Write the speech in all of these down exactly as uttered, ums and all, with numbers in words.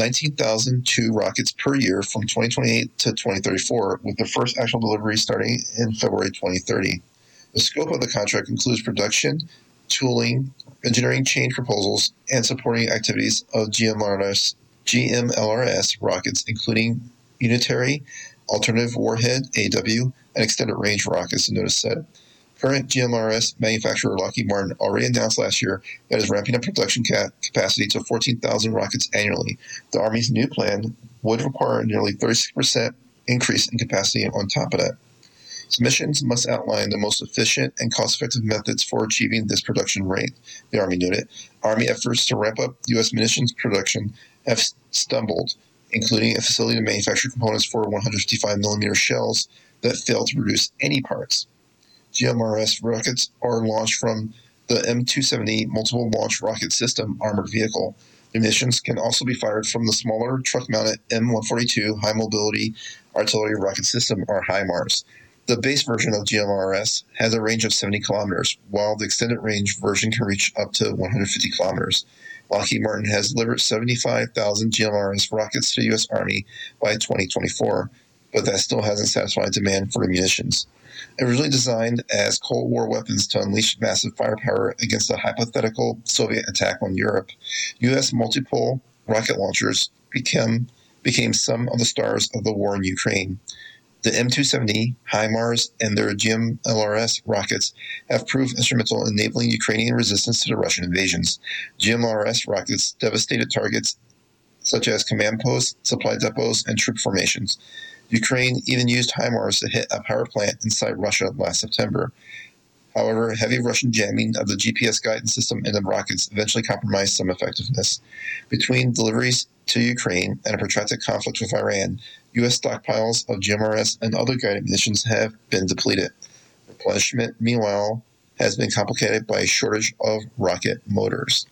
nineteen thousand two rockets per year from twenty twenty-eight to twenty thirty-four, with the first actual delivery starting in February twenty thirty. The scope of the contract includes production, tooling, engineering change proposals, and supporting activities of G M L R S, G M L R S rockets, including unitary, alternative warhead, A W, and extended range rockets, the notice said. Current G M L R S manufacturer Lockheed Martin already announced last year that it is ramping up production ca- capacity to fourteen thousand rockets annually. The Army's new plan would require a nearly thirty-six percent increase in capacity on top of that. Submissions must outline the most efficient and cost-effective methods for achieving this production rate, the Army noted. Army efforts to ramp up U S munitions production have stumbled, including a facility to manufacture components for one hundred fifty-five millimeter shells that failed to produce any parts. G M R S rockets are launched from the M two seventy Multiple Launch Rocket System armored vehicle. The munitions can also be fired from the smaller truck-mounted M one forty-two High Mobility Artillery Rocket System, or HIMARS. The base version of G M R S has a range of seventy kilometers, while the extended range version can reach up to one hundred fifty kilometers. Lockheed Martin has delivered seventy-five thousand G M R S rockets to the U S Army by twenty twenty-four, but that still hasn't satisfied demand for the munitions. Originally designed as Cold War weapons to unleash massive firepower against a hypothetical Soviet attack on Europe, U S multiple rocket launchers became, became some of the stars of the war in Ukraine. The M two seventy, HIMARS, and their G M L R S rockets have proved instrumental in enabling Ukrainian resistance to the Russian invasions. G M L R S rockets devastated targets such as command posts, supply depots, and troop formations. Ukraine even used HIMARS to hit a power plant inside Russia last September. However, heavy Russian jamming of the G P S guidance system in the rockets eventually compromised some effectiveness. Between deliveries to Ukraine and a protracted conflict with Iran, U S stockpiles of G M R S and other guided munitions have been depleted. Replenishment, meanwhile, has been complicated by a shortage of rocket motors.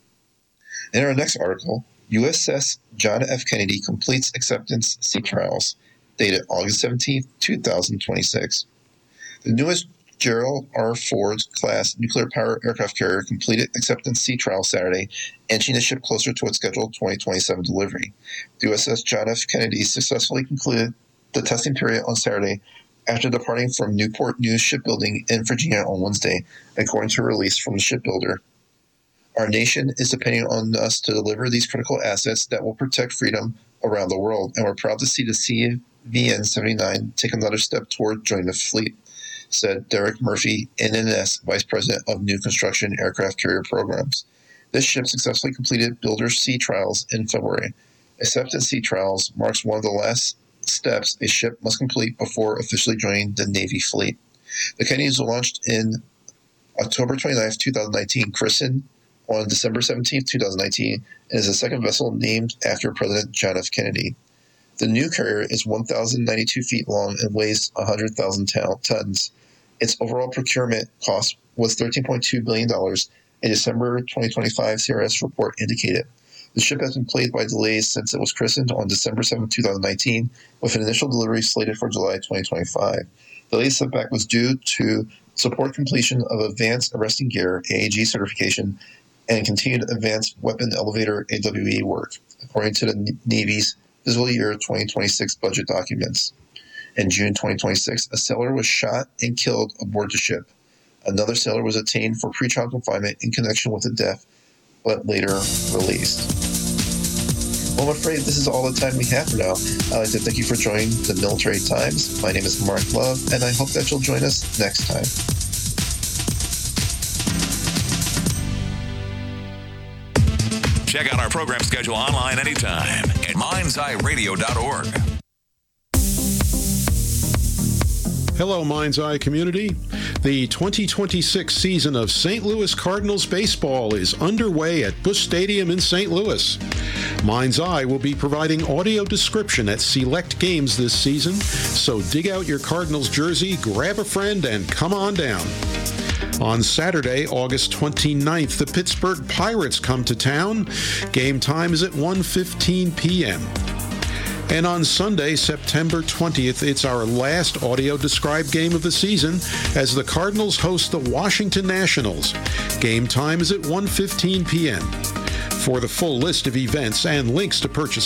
In our next article, U S S John F. Kennedy completes acceptance sea trials, dated August seventeenth, twenty twenty-six. The newest Gerald R. Ford class nuclear power aircraft carrier completed acceptance sea trial Saturday, inching the ship closer to its scheduled twenty twenty-seven delivery. The U S S John F. Kennedy successfully concluded the testing period on Saturday after departing from Newport News Shipbuilding in Virginia on Wednesday, according to a release from the shipbuilder. Our nation is depending on us to deliver these critical assets that will protect freedom around the world, and we're proud to see the C V N seventy-nine take another step toward joining the fleet, said Derek Murphy, N N S Vice President of New Construction Aircraft Carrier Programs. This ship successfully completed builder sea trials in February. Acceptance sea trials marks one of the last steps a ship must complete before officially joining the Navy fleet. The Kennedy was launched in October twenty-ninth, twenty nineteen, christened on December seventeenth, twenty nineteen, and is the second vessel named after President John F. Kennedy. The new carrier is one thousand ninety-two feet long and weighs one hundred thousand tons. Its overall procurement cost was thirteen point two billion dollars, a December twenty twenty-five C R S report indicated. The ship has been plagued by delays since it was christened on December seventh, twenty nineteen, with an initial delivery slated for July twenty twenty-five. The latest setback was due to support completion of Advanced Arresting Gear A A G certification and continued Advanced Weapon Elevator A W E work, according to the Navy's fiscal year twenty twenty-six budget documents. In June twenty twenty-six, a sailor was shot and killed aboard the ship. Another sailor was detained for pretrial confinement in connection with the death, but later released. Well, I'm afraid this is all the time we have for now. I'd like to thank you for joining the Military Times. My name is Mark Love, and I hope that you'll join us next time. Check out our program schedule online anytime at minds eye radio dot org. Hello, Mind's Eye community. The twenty twenty-six season of Saint Louis Cardinals baseball is underway at Busch Stadium in Saint Louis. Mind's Eye will be providing audio description at select games this season, so dig out your Cardinals jersey, grab a friend, and come on down. On Saturday, August twenty-ninth, the Pittsburgh Pirates come to town. Game time is at one fifteen p.m. And on Sunday, September twentieth, it's our last audio-described game of the season as the Cardinals host the Washington Nationals. Game time is at one fifteen p.m. For the full list of events and links to purchase